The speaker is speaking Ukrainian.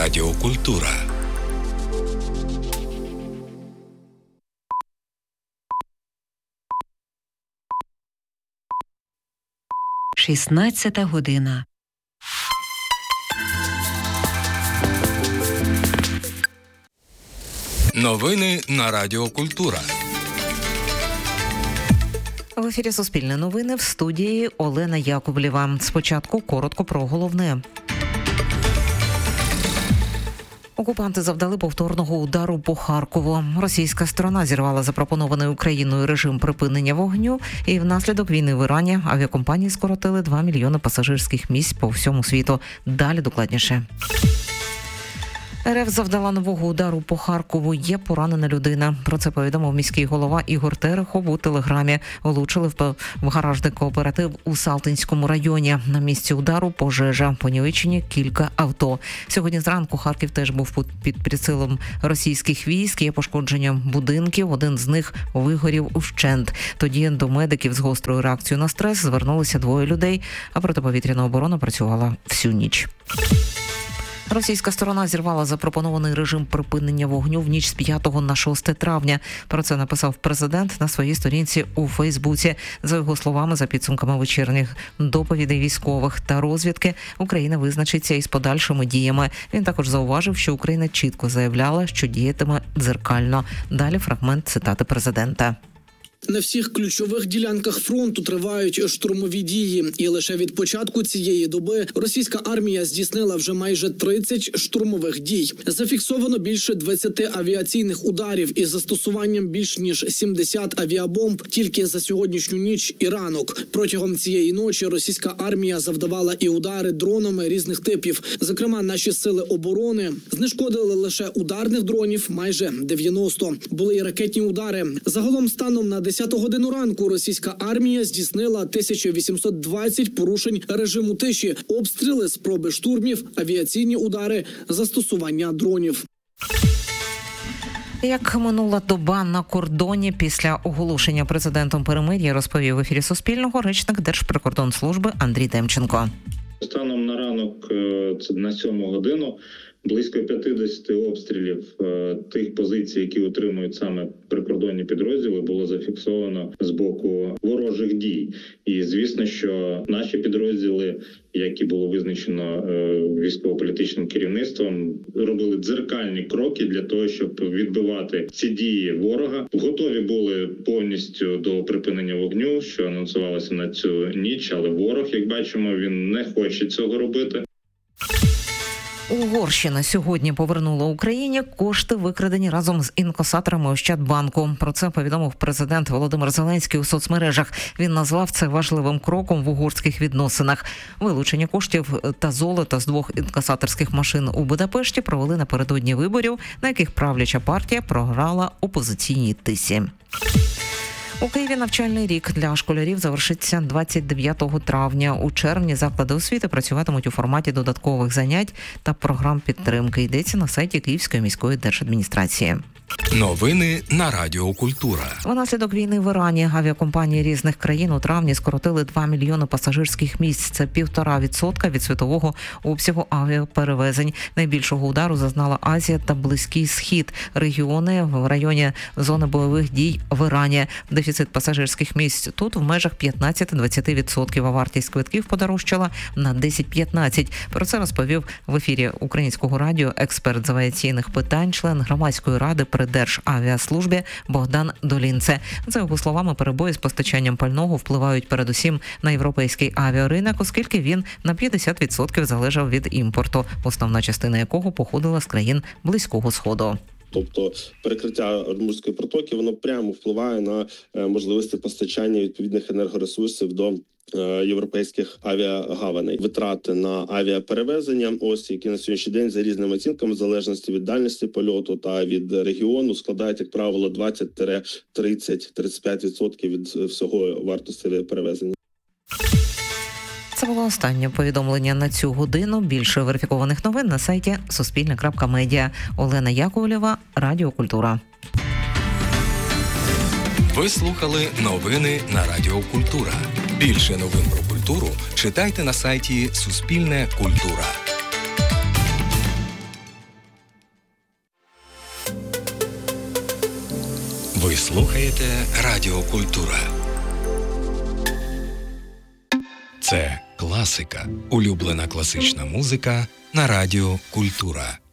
Радіо Культура. Шістнадцята година. Новини на Радіо Культура. В ефірі Суспільне новини, в студії Олена Яковлєва. Спочатку коротко про головне. Окупанти завдали повторного удару по Харкову. Російська сторона зірвала запропонований Україною режим припинення вогню, і внаслідок війни в Ірані авіакомпанії скоротили 2 мільйони пасажирських місць по всьому світу. Далі докладніше. РФ завдала нового удару по Харкову. Є поранена людина. Про це повідомив міський голова Ігор Терехов у телеграмі. Влучили в гаражний кооператив у Салтинському районі. На місці удару пожежа. Понівечені кілька авто. Сьогодні зранку Харків теж був під прицілом російських військ. Є пошкодження будинків. Один з них вигорів вщент. Тоді до медиків з гострою реакцією на стрес звернулися 2 людей, а протиповітряна оборона працювала всю ніч. Російська сторона зірвала запропонований режим припинення вогню в ніч з 5 на 6 травня. Про це написав президент на своїй сторінці у Фейсбуці. За його словами, за підсумками вечірніх доповідей військових та розвідки, Україна визначиться із подальшими діями. Він також зауважив, що Україна чітко заявляла, що діятиме дзеркально. Далі фрагмент цитати президента. На всіх ключових ділянках фронту тривають штурмові дії. І лише від початку цієї доби російська армія здійснила вже майже 30 штурмових дій. Зафіксовано більше 20 авіаційних ударів із застосуванням більш ніж 70 авіабомб тільки за сьогоднішню ніч і ранок. Протягом цієї ночі російська армія завдавала і удари дронами різних типів. Зокрема, наші сили оборони знешкодили лише ударних дронів майже 90. Були й ракетні удари. Загалом станом на 10 годину ранку російська армія здійснила 1820 порушень режиму тиші, обстріли, спроби штурмів, авіаційні удари, застосування дронів. Як минула доба на кордоні після оголошення президентом перемир'я, розповів в ефірі Суспільного речник Держприкордонслужби Андрій Демченко. Станом на ранок, це на 7 годину, близько 50 обстрілів тих позицій, які утримують саме прикордонні підрозділи, було зафіксовано з боку ворожих дій. І звісно, що наші підрозділи, які було визначено військово-політичним керівництвом, робили дзеркальні кроки для того, щоб відбивати ці дії ворога. Готові були повністю до припинення вогню, що анонсувалося на цю ніч, але ворог, як бачимо, він не хоче цього робити. Угорщина сьогодні повернула Україні кошти, викрадені разом з інкасаторами Ощадбанку. Про це повідомив президент Володимир Зеленський у соцмережах. Він назвав це важливим кроком в угорських відносинах. Вилучення коштів та золота з 2 інкасаторських машин у Будапешті провели напередодні виборів, на яких правляча партія програла опозиційній Тисі. У Києві навчальний рік для школярів завершиться 29 травня. У червні заклади освіти працюватимуть у форматі додаткових занять та програм підтримки. Йдеться на сайті Київської міської держадміністрації. Новини на Радіо Культура. Внаслідок війни в Ірані авіакомпанії різних країн у травні скоротили 2 мільйони пасажирських місць. Це 1,5% від світового обсягу авіаперевезень. Найбільшого удару зазнала Азія та Близький Схід. Регіони в районі зони бойових дій в Ірані. Дефіцит пасажирських місць тут в межах 15-20%, а вартість квитків подорожчала на 10-15%. Про це розповів в ефірі Українського радіо експерт з авіаційних питань, член громадської ради при Державіаслужбі Богдан Долінце. За його словами, перебої з постачанням пального впливають передусім на європейський авіаринок, оскільки він на 50% залежав від імпорту, основна частина якого походила з країн Близького Сходу. Тобто перекриття Ормузької протоки, воно прямо впливає на можливості постачання відповідних енергоресурсів до європейських авіагаваней. Витрати на авіаперевезення, які на сьогоднішній день за різними оцінками, в залежності від дальності польоту та від регіону, складають, як правило, 20-30-35% від всього вартості авіаперевезення. Це було останнє повідомлення на цю годину. Більше верифікованих новин на сайті Суспільне.Медіа. Олена Яковлєва, Радіо Культура. Ви слухали новини на Радіо Культура. Більше новин про культуру читайте на сайті Суспільне Культура. Ви слухаєте Радіо Культура. Це класика. Улюблена класична музика на Радіо Культура.